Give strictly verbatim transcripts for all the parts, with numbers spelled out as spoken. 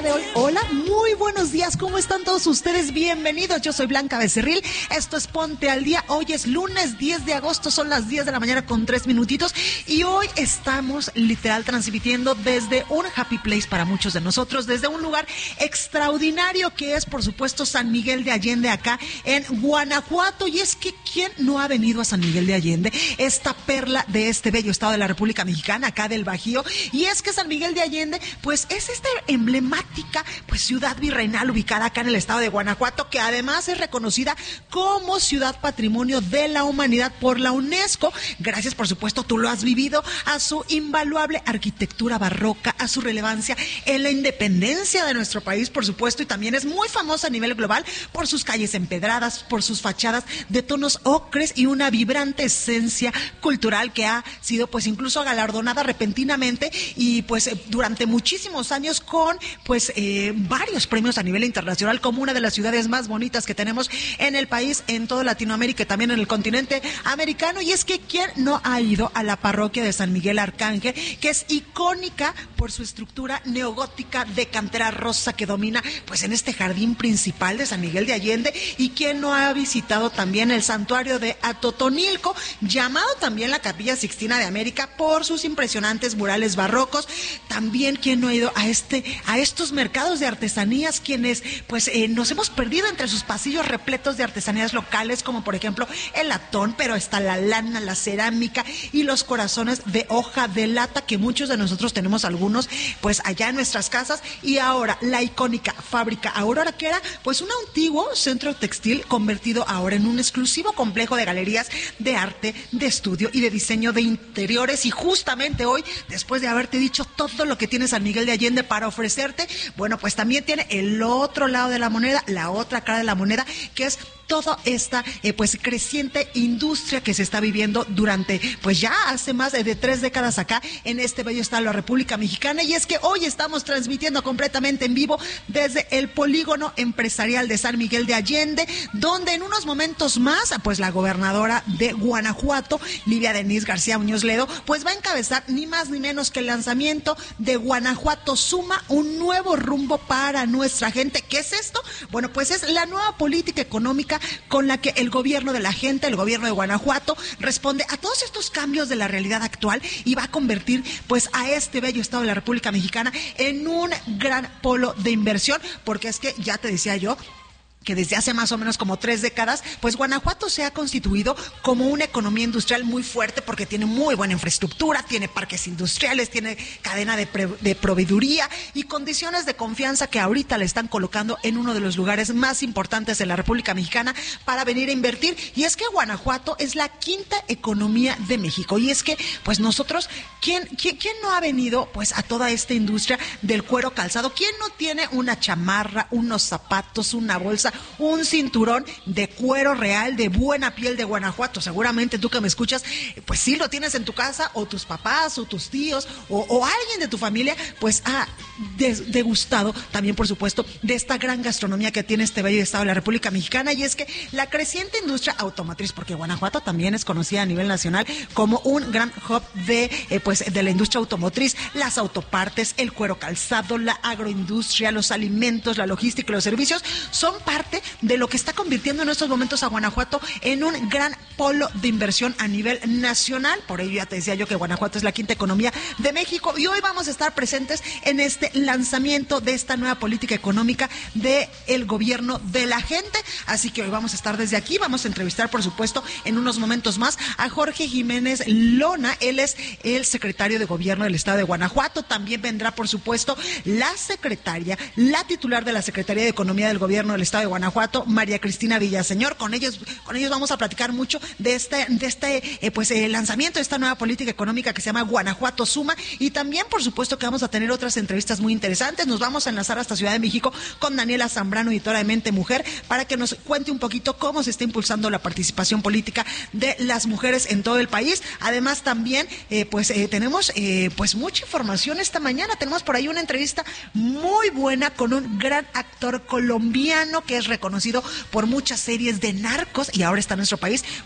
de hoy. Hola, muy buenos días, ¿cómo están todos ustedes? Bienvenidos, yo soy Blanca Becerril, esto es Ponte al Día. Hoy es lunes diez de agosto, son las diez de la mañana con tres minutitos y hoy estamos literal transmitiendo desde un happy place para muchos de nosotros, desde un lugar extraordinario que es por supuesto San Miguel de Allende, acá en Guanajuato. Y es que ¿quién no ha venido a San Miguel de Allende? Esta perla de este bello estado de la República Mexicana, acá del Bajío. Y es que San Miguel de Allende pues es esta emblemática pues ciudad virreinal ubicada acá en el estado de Guanajuato, que además es reconocida como Ciudad Patrimonio de la Humanidad por la UNESCO, gracias por supuesto, tú lo has vivido, a su invaluable arquitectura barroca, a su relevancia en la independencia de nuestro país, por supuesto, y también es muy famosa a nivel global por sus calles empedradas, por sus fachadas de tonos ocres y una vibrante esencia cultural que ha sido pues incluso galardonada repentinamente y pues durante muchísimos años con pues eh, varios premios a nivel internacional como una de las ciudades más bonitas que tenemos en el país, en toda Latinoamérica y también en el continente americano. Y es que ¿quién no ha ido a la parroquia de San Miguel Arcángel, que es icónica por su estructura neogótica de cantera rosa que domina pues en este jardín principal de San Miguel de Allende? Y ¿quién no ha visitado también el santuario de Atotonilco, llamado también la Capilla Sixtina de América por sus impresionantes murales barrocos? También ¿quién no ha ido a este a estos mercados de artesanías, quienes pues eh, nos hemos perdido entre sus pasillos repletos de artesanías locales, como por ejemplo el latón, pero está la lana, la cerámica y los corazones de hoja de lata, que muchos de nosotros tenemos algunos pues allá en nuestras casas? Y ahora la icónica fábrica Aurora, que era pues un antiguo centro textil convertido ahora en un exclusivo complejo de galerías de arte, de estudio y de diseño de interiores. Y justamente hoy, después de haberte dicho todo lo que tiene San Miguel de Allende para ofrecerte, bueno, pues también tiene el otro lado de la moneda, la otra cara de la moneda, que es toda esta eh, pues creciente industria que se está viviendo durante pues ya hace más de tres décadas acá en este bello estado de la República Mexicana. Y es que hoy estamos transmitiendo completamente en vivo desde el polígono empresarial de San Miguel de Allende, donde en unos momentos más pues la gobernadora de Guanajuato, Livia Denisse García Muñoz Ledo, pues va a encabezar ni más ni menos que el lanzamiento de Guanajuato Suma, un nuevo rumbo para nuestra gente. ¿Qué es esto? Bueno, pues es la nueva política económica con la que el gobierno de la gente, el gobierno de Guanajuato, responde a todos estos cambios de la realidad actual y va a convertir pues a este bello estado de la República Mexicana en un gran polo de inversión, porque es que ya te decía yo que desde hace más o menos como tres décadas, pues Guanajuato se ha constituido como una economía industrial muy fuerte porque tiene muy buena infraestructura, tiene parques industriales, tiene cadena de, pre, de proveeduría y condiciones de confianza que ahorita le están colocando en uno de los lugares más importantes de la República Mexicana para venir a invertir. Y es que Guanajuato es la quinta economía de México. Y es que, pues nosotros, ¿quién, quién, quién no ha venido pues a toda esta industria del cuero calzado? ¿Quién no tiene una chamarra, unos zapatos, una bolsa, un cinturón de cuero real, de buena piel de Guanajuato? Seguramente tú que me escuchas, pues sí lo tienes en tu casa, o tus papás, o tus tíos, o, o alguien de tu familia, pues ha degustado también, por supuesto, de esta gran gastronomía que tiene este bello estado de la República Mexicana. Y es que la creciente industria automotriz, porque Guanajuato también es conocida a nivel nacional como un gran hub de, eh, pues, de la industria automotriz, las autopartes, el cuero calzado, la agroindustria, los alimentos, la logística y los servicios, son parte de lo que está convirtiendo en estos momentos a Guanajuato en un gran polo de inversión a nivel nacional. Por ello ya te decía yo que Guanajuato es la quinta economía de México y hoy vamos a estar presentes en este lanzamiento de esta nueva política económica del gobierno de la gente. Así que hoy vamos a estar desde aquí, vamos a entrevistar por supuesto en unos momentos más a Jorge Jiménez Lona. Él es el secretario de gobierno del estado de Guanajuato. También vendrá por supuesto la secretaria, la titular de la Secretaría de Economía del gobierno del estado de Guanajuato, María Cristina Villaseñor. Con ellos, con ellos vamos a platicar mucho de este, de este, eh, pues eh, lanzamiento de esta nueva política económica que se llama Guanajuato Suma. Y también, por supuesto, que vamos a tener otras entrevistas muy interesantes. Nos vamos a enlazar hasta Ciudad de México con Daniela Zambrano, editora de Mente Mujer, para que nos cuente un poquito cómo se está impulsando la participación política de las mujeres en todo el país. Además, también, eh, pues eh, tenemos eh, pues mucha información esta mañana. Tenemos por ahí una entrevista muy buena con un gran actor colombiano que es reconocido por muchas series de narcos y ahora está en nuestro país por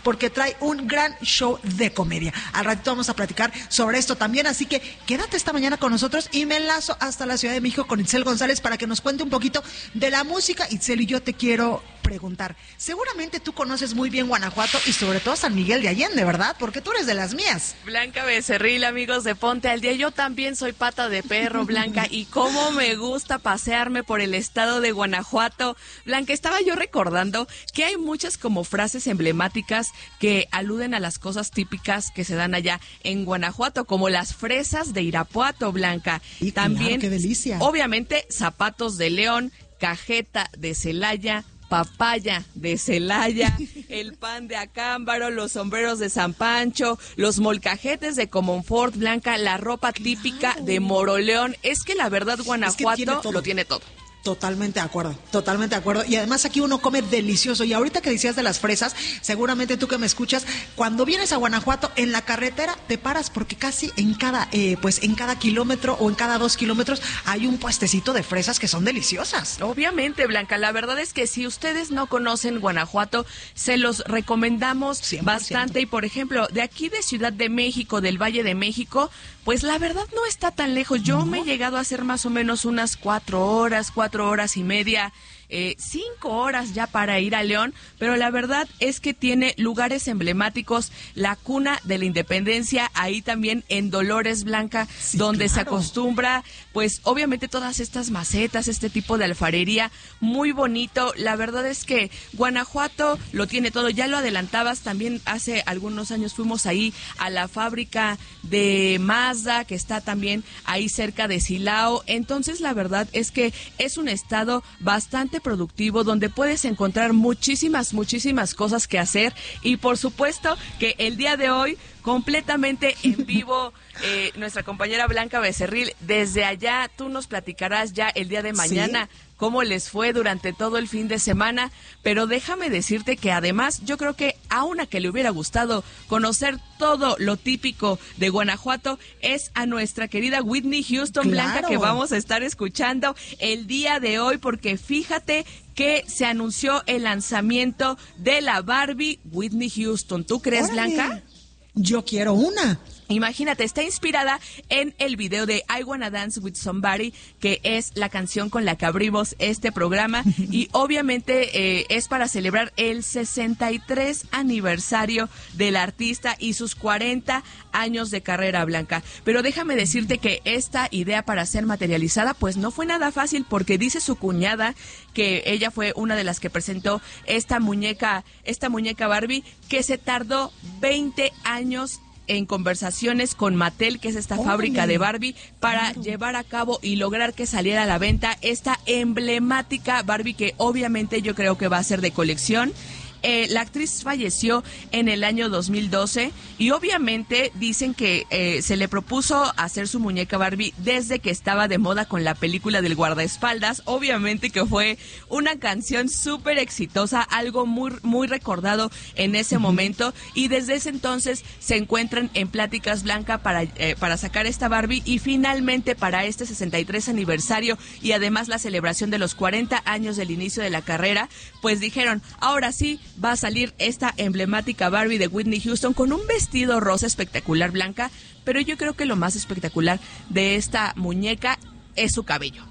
porque trae un gran show de comedia. Al ratito vamos a platicar sobre esto también, así que quédate esta mañana con nosotros y me enlazo hasta la Ciudad de México con Itzel González para que nos cuente un poquito de la música. Itzel, y yo te quiero preguntar, seguramente tú conoces muy bien Guanajuato y sobre todo San Miguel de Allende, ¿verdad? Porque tú eres de las mías. Blanca Becerril, amigos de Ponte al Día, yo también soy pata de perro, Blanca, y cómo me gusta pasearme por el estado de Guanajuato. Blanca, estaba yo recordando que hay muchas como frases emblemáticas que aluden a las cosas típicas que se dan allá en Guanajuato, como las fresas de Irapuato, Blanca. Y también, claro, qué delicia. Obviamente, zapatos de León, cajeta de Celaya, papaya de Celaya, el pan de Acámbaro, los sombreros de San Pancho, los molcajetes de Comonfort, Blanca, la ropa típica claro. de Moroleón. Es que la verdad Guanajuato es que tiene lo tiene todo. Totalmente de acuerdo, totalmente de acuerdo. Y además aquí uno come delicioso. Y ahorita que decías de las fresas, seguramente tú que me escuchas, cuando vienes a Guanajuato, en la carretera te paras porque casi en cada, eh, pues en cada kilómetro o en cada dos kilómetros hay un puestecito de fresas que son deliciosas. Obviamente, Blanca, la verdad es que si ustedes no conocen Guanajuato, se los recomendamos cien por ciento. Bastante. Y por ejemplo, de aquí de Ciudad de México, del Valle de México, pues la verdad no está tan lejos. Yo ¿No? me he llegado a hacer más o menos unas cuatro horas, cuatro horas y media, eh, cinco horas ya para ir a León, pero la verdad es que tiene lugares emblemáticos, la cuna de la independencia, ahí también en Dolores, Blanca, sí, donde claro. se acostumbra, pues obviamente todas estas macetas, este tipo de alfarería, muy bonito. La verdad es que Guanajuato lo tiene todo, ya lo adelantabas, también hace algunos años fuimos ahí a la fábrica de Mazda, que está también ahí cerca de Silao. Entonces la verdad es que es un estado bastante productivo, donde puedes encontrar muchísimas, muchísimas cosas que hacer, y por supuesto que el día de hoy completamente en vivo, eh, nuestra compañera Blanca Becerril, desde allá, tú nos platicarás ya el día de mañana ¿Sí? cómo les fue durante todo el fin de semana, pero déjame decirte que además yo creo que a una que le hubiera gustado conocer todo lo típico de Guanajuato es a nuestra querida Whitney Houston, claro. Blanca, que vamos a estar escuchando el día de hoy, porque fíjate que se anunció el lanzamiento de la Barbie Whitney Houston. ¿Tú crees, ¡Órale! Blanca? Yo quiero una. Imagínate, está inspirada en el video de I Wanna Dance With Somebody, que es la canción con la que abrimos este programa, y obviamente eh, es para celebrar el sesenta y tres aniversario del artista y sus cuarenta años de carrera, Blanca. Pero déjame decirte que esta idea para ser materializada pues no fue nada fácil, porque dice su cuñada que ella fue una de las que presentó esta muñeca, esta muñeca Barbie, que se tardó veinte años en conversaciones con Mattel, que es esta ¡Órale! Fábrica de Barbie, para claro. llevar a cabo y lograr que saliera a la venta esta emblemática Barbie, que obviamente yo creo que va a ser de colección. Eh, la actriz falleció en el año dos mil doce y obviamente dicen que eh, se le propuso hacer su muñeca Barbie desde que estaba de moda con la película del guardaespaldas. Obviamente que fue una canción súper exitosa, algo muy, muy recordado en ese uh-huh. momento, y desde ese entonces se encuentran en pláticas, Blanca, para, eh, para sacar esta Barbie, y finalmente para este sesenta y tres aniversario y además la celebración de los cuarenta años del inicio de la carrera, pues dijeron, ahora sí va a salir esta emblemática Barbie de Whitney Houston con un vestido rosa espectacular, Blanca, pero yo creo que lo más espectacular de esta muñeca es su cabello.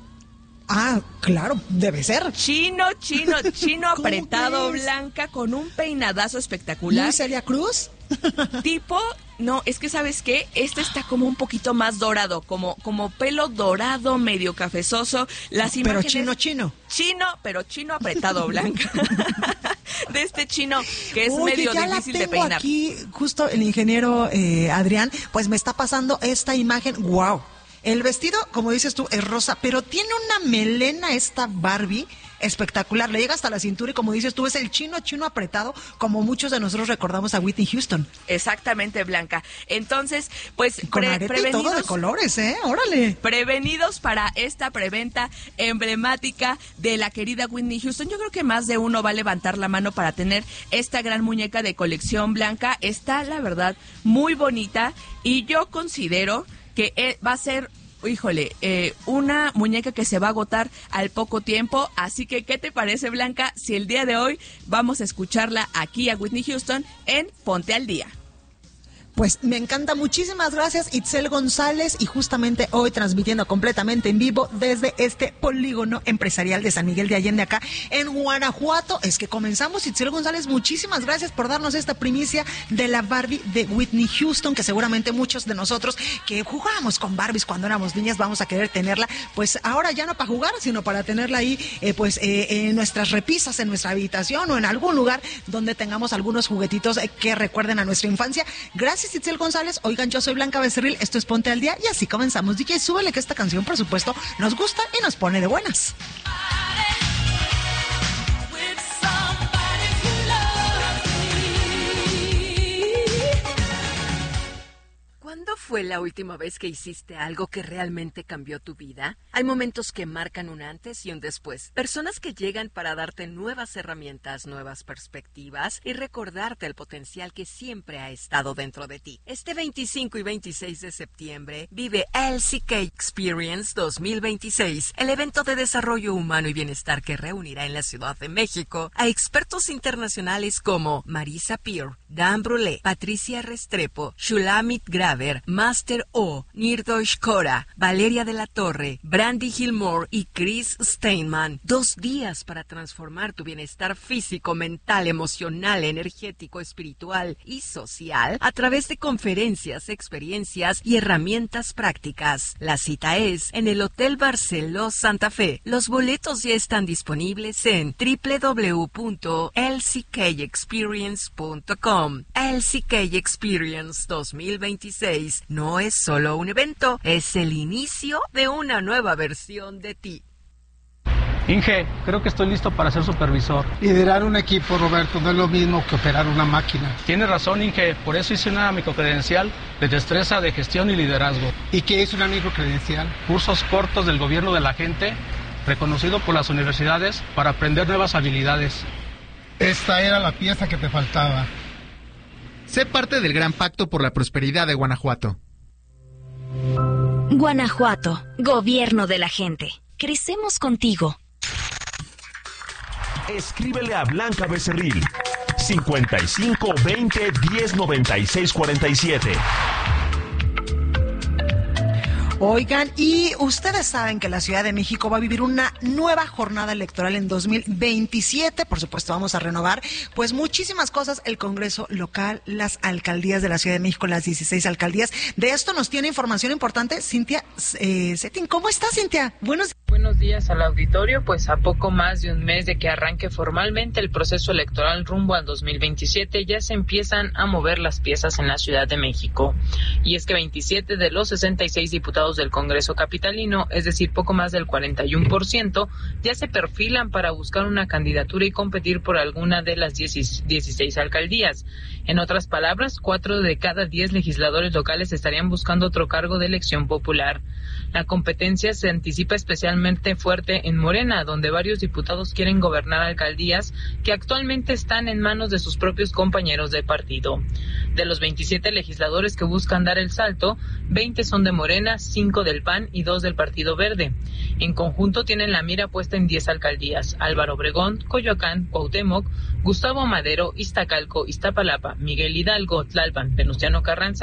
Ah, claro, debe ser. Chino, chino, chino apretado, Blanca, con un peinadazo espectacular. ¿Muy Celia Cruz? Tipo, no, es que ¿sabes qué? Este está como un poquito más dorado, como, como pelo dorado, medio cafezoso. Las pero imágenes, chino, chino. Chino, pero chino apretado, Blanca. De este chino que es Oye, medio ya difícil la de tengo peinar. Aquí, justo el ingeniero eh, Adrián, pues me está pasando esta imagen. ¡Wow! El vestido, como dices tú, es rosa, pero tiene una melena esta Barbie espectacular. Le llega hasta la cintura y, como dices tú, es el chino, chino apretado, como muchos de nosotros recordamos a Whitney Houston. Exactamente, Blanca. Entonces, pues, con pre- arete prevenidos, y todo de colores, ¿eh? Órale. Prevenidos para esta preventa emblemática de la querida Whitney Houston. Yo creo que más de uno va a levantar la mano para tener esta gran muñeca de colección, Blanca. Está, la verdad, muy bonita, y yo considero que va a ser híjole, eh, una muñeca que se va a agotar al poco tiempo, así que ¿qué te parece, Blanca, si el día de hoy vamos a escucharla aquí a Whitney Houston en Ponte al Día? Pues me encanta, muchísimas gracias Itzel González, y justamente hoy transmitiendo completamente en vivo desde este polígono empresarial de San Miguel de Allende acá en Guanajuato. Es que comenzamos, Itzel González, muchísimas gracias por darnos esta primicia de la Barbie de Whitney Houston, que seguramente muchos de nosotros que jugábamos con Barbies cuando éramos niñas vamos a querer tenerla, pues ahora ya no para jugar, sino para tenerla ahí eh, pues eh, en nuestras repisas, en nuestra habitación o en algún lugar donde tengamos algunos juguetitos eh, que recuerden a nuestra infancia. Gracias Itzel González. Oigan, yo soy Blanca Becerril, esto es Ponte al Día y así comenzamos. D J, súbele que esta canción, por supuesto, nos gusta y nos pone de buenas. ¿Cuándo fue la última vez que hiciste algo que realmente cambió tu vida? Hay momentos que marcan un antes y un después. Personas que llegan para darte nuevas herramientas, nuevas perspectivas y recordarte el potencial que siempre ha estado dentro de ti. Este veinticinco y veintiséis de septiembre vive L C K Experience dos mil veintiséis, el evento de desarrollo humano y bienestar que reunirá en la Ciudad de México a expertos internacionales como Marisa Peer, Dan Brulé, Patricia Restrepo, Shulamit Graver, Master O, Nirdosh Kora, Valeria de la Torre, Brandy Gilmore y Chris Steinman. Dos días para transformar tu bienestar físico, mental, emocional, energético, espiritual y social a través de conferencias, experiencias y herramientas prácticas. La cita es en el Hotel Barceló Santa Fe. Los boletos ya están disponibles en doble u doble u doble u punto l c k experience punto com. L C K Experience dos mil veintiséis no es solo un evento, es el inicio de una nueva versión de ti. Inge, creo que estoy listo para ser supervisor. Liderar un equipo, Roberto, no es lo mismo que operar una máquina. Tienes razón, Inge, por eso hice una microcredencial de destreza de gestión y liderazgo. ¿Y qué es una microcredencial? Cursos cortos del gobierno de la gente, reconocido por las universidades para aprender nuevas habilidades. Esta era la pieza que te faltaba. Sé parte del Gran Pacto por la Prosperidad de Guanajuato. Guanajuato, gobierno de la gente. Crecemos contigo. Escríbele a Blanca Becerril, cincuenta y cinco veinte diez noventa y seis cuarenta y siete. Oigan, y ustedes saben que la Ciudad de México va a vivir una nueva jornada electoral en dos mil veintisiete. Por supuesto, vamos a renovar pues muchísimas cosas, el Congreso local, las alcaldías de la Ciudad de México, las dieciséis alcaldías. De esto nos tiene información importante Cintia eh, Cetin. ¿Cómo estás, Cintia? Buenos Buenos días al auditorio. Pues a poco más de un mes de que arranque formalmente el proceso electoral rumbo al dos mil veintisiete, ya se empiezan a mover las piezas en la Ciudad de México. Y es que veintisiete de los sesenta y seis diputados del Congreso capitalino, es decir, poco más del cuarenta y uno por ciento, ya se perfilan para buscar una candidatura y competir por alguna de las dieciséis alcaldías. En otras palabras, cuatro de cada diez legisladores locales estarían buscando otro cargo de elección popular. La competencia se anticipa especialmente fuerte en Morena, donde varios diputados quieren gobernar alcaldías que actualmente están en manos de sus propios compañeros de partido. De los veintisiete legisladores que buscan dar el salto, veinte son de Morena, cinco del P A N y dos del Partido Verde. En conjunto tienen la mira puesta en diez alcaldías: Álvaro Obregón, Coyoacán, Cuauhtémoc, Gustavo Madero, Iztacalco, Iztapalapa, Miguel Hidalgo, Tlalpan, Venustiano Carranza